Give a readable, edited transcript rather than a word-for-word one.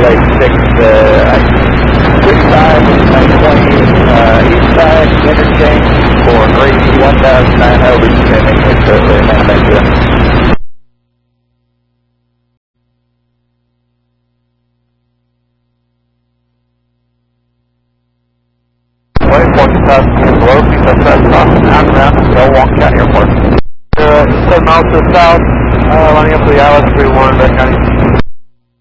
east side interchange for Grady 1090, descending into Manhattan. Waypoint 2000 below, because that's not outbound, L1 County Airport. 7 miles to the south, lining up to the ILS 31, Beck County.